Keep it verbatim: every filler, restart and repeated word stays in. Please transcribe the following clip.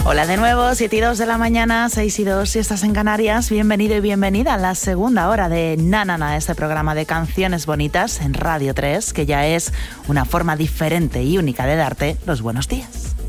Hola de nuevo, siete y dos de la mañana, seis y dos si estás en Canarias. Bienvenido y bienvenida a la segunda hora de Na Na Na, este programa de canciones bonitas en Radio tres, que ya es una forma diferente y única de darte los buenos días.